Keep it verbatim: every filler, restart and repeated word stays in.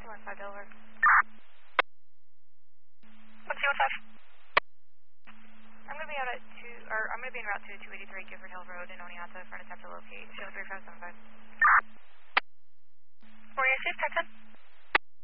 two one five Delaware. one two one five. I'm going to be out at two, or I'm going to be en route to two eighty-three Gifford Hill Road in Oneonta for an attempt to locate. Show three five seven five.